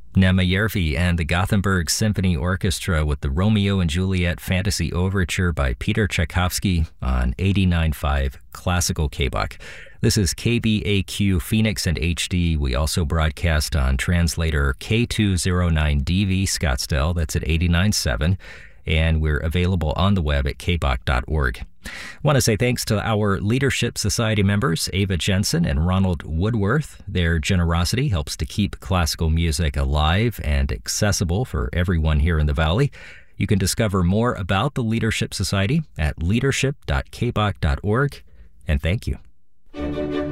Nema Järvi and the Gothenburg Symphony Orchestra with the Romeo and Juliet Fantasy Overture by Peter Tchaikovsky on 89.5 Classical KBOK. This is KBAQ Phoenix and HD. We also broadcast on translator K209DV Scottsdale. That's at 89.7. And we're available on the web at kbok.org. I want to say thanks to our Leadership Society members, Ava Jensen and Ronald Woodworth. Their generosity helps to keep classical music alive and accessible for everyone here in the Valley. You can discover more about the Leadership Society at leadership.kbok.org. And thank you.